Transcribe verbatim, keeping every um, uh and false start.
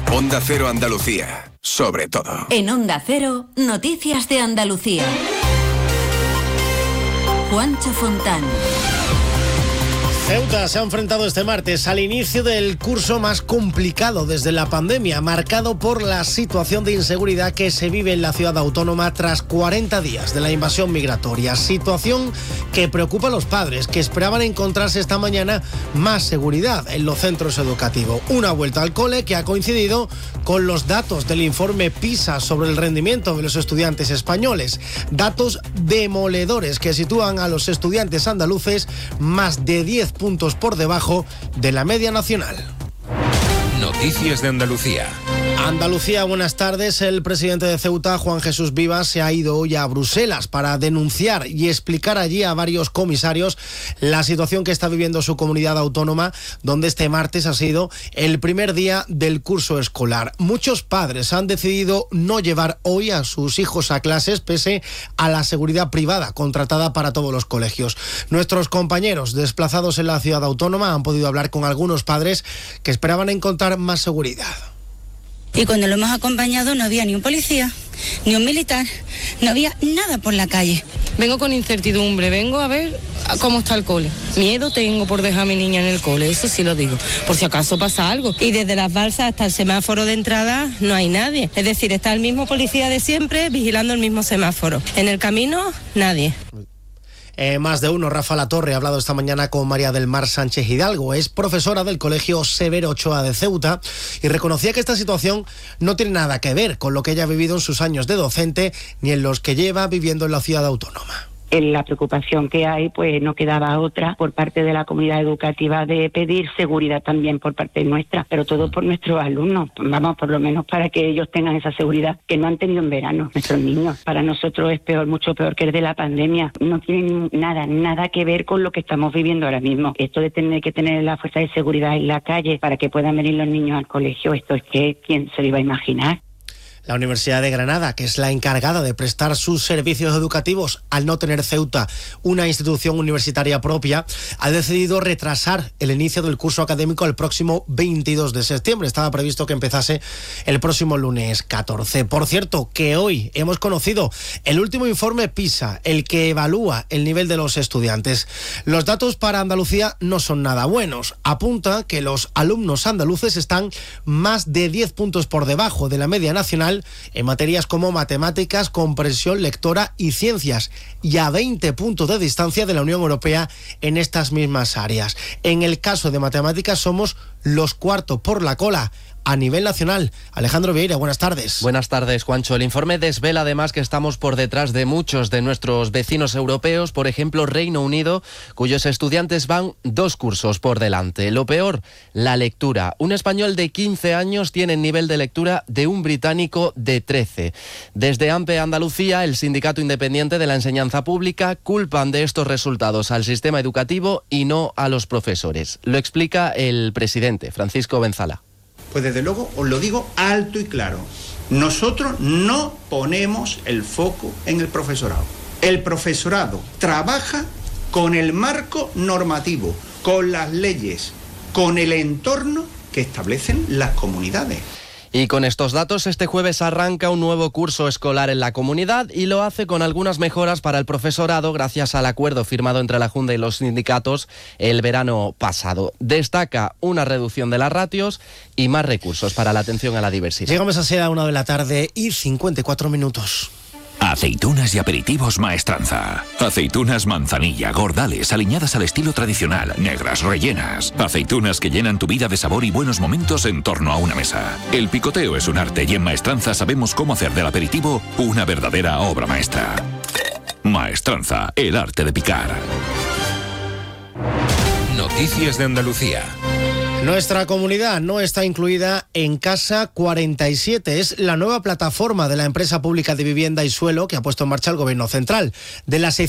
Onda Cero Andalucía, sobre todo. En Onda Cero, noticias de Andalucía. Juancho Fontán. Ceuta se ha enfrentado este martes al inicio del curso más complicado desde la pandemia, marcado por la situación de inseguridad que se vive en la ciudad autónoma tras cuarenta días de la invasión migratoria. Situación que preocupa a los padres, que esperaban encontrarse esta mañana más seguridad en los centros educativos. Una vuelta al cole que ha coincidido con los datos del informe PISA sobre el rendimiento de los estudiantes españoles. Datos demoledores que sitúan a los estudiantes andaluces más de diez puntos por debajo de la media nacional. Noticias de Andalucía. Andalucía, buenas tardes. El presidente de Ceuta, Juan Jesús Vivas, se ha ido hoy a Bruselas para denunciar y explicar allí a varios comisarios la situación que está viviendo su comunidad autónoma, donde este martes ha sido el primer día del curso escolar. Muchos padres han decidido no llevar hoy a sus hijos a clases pese a la seguridad privada contratada para todos los colegios. Nuestros compañeros desplazados en la ciudad autónoma han podido hablar con algunos padres que esperaban encontrar más seguridad. Y cuando lo hemos acompañado no había ni un policía, ni un militar, no había nada por la calle. Vengo con incertidumbre, vengo a ver cómo está el cole. Miedo tengo por dejar a mi niña en el cole, eso sí lo digo, por si acaso pasa algo. Y desde las balsas hasta el semáforo de entrada no hay nadie. Es decir, está el mismo policía de siempre vigilando el mismo semáforo. En el camino, nadie. Eh, más de uno, Rafa Latorre, ha hablado esta mañana con María del Mar Sánchez Hidalgo. Es profesora del Colegio Severo Ochoa de Ceuta y reconocía que esta situación no tiene nada que ver con lo que ella ha vivido en sus años de docente ni en los que lleva viviendo en la ciudad autónoma. En la preocupación que hay, pues no quedaba otra por parte de la comunidad educativa de pedir seguridad también por parte nuestra, pero todo por nuestros alumnos, vamos, por lo menos para que ellos tengan esa seguridad que no han tenido en verano nuestros niños. Para nosotros es peor, mucho peor que el de la pandemia. No tiene nada, nada que ver con lo que estamos viviendo ahora mismo. Esto de tener que tener la fuerza de seguridad en la calle para que puedan venir los niños al colegio, esto es que, ¿quién se lo iba a imaginar? La Universidad de Granada, que es la encargada de prestar sus servicios educativos al no tener Ceuta una institución universitaria propia, ha decidido retrasar el inicio del curso académico el próximo veintidós de septiembre. Estaba previsto que empezase el próximo lunes catorce. Por cierto, que hoy hemos conocido el último informe PISA, el que evalúa el nivel de los estudiantes. Los datos para Andalucía no son nada buenos. Apunta que los alumnos andaluces están más de diez puntos por debajo de la media nacional en materias como matemáticas, comprensión lectora y ciencias, y a veinte puntos de distancia de la Unión Europea en estas mismas áreas. En el caso de matemáticas somos los cuartos por la cola a nivel nacional. Alejandro Vieira, buenas tardes. Buenas tardes, Juancho. El informe desvela además que estamos por detrás de muchos de nuestros vecinos europeos, por ejemplo Reino Unido, cuyos estudiantes van dos cursos por delante. Lo peor, la lectura. Un español de quince años tiene el nivel de lectura de un británico de trece. Desde AMPE Andalucía, el Sindicato Independiente de la Enseñanza Pública, culpan de estos resultados al sistema educativo y no a los profesores. Lo explica el presidente, Francisco Benzala. Pues desde luego os lo digo alto y claro, nosotros no ponemos el foco en el profesorado. El profesorado trabaja con el marco normativo, con las leyes, con el entorno que establecen las comunidades. Y con estos datos, este jueves arranca un nuevo curso escolar en la comunidad y lo hace con algunas mejoras para el profesorado gracias al acuerdo firmado entre la Junta y los sindicatos el verano pasado. Destaca una reducción de las ratios y más recursos para la atención a la diversidad. Llegamos a ser a una de la tarde y cincuenta y cuatro minutos. Aceitunas y aperitivos Maestranza. Aceitunas manzanilla, gordales, aliñadas al estilo tradicional, negras, rellenas. Aceitunas que llenan tu vida de sabor y buenos momentos en torno a una mesa. El picoteo es un arte y en Maestranza sabemos cómo hacer del aperitivo una verdadera obra maestra. Maestranza, el arte de picar. Noticias de Andalucía. Nuestra comunidad no está incluida en Casa cuarenta y siete. Es la nueva plataforma de la empresa pública de vivienda y suelo que ha puesto en marcha el Gobierno central. De las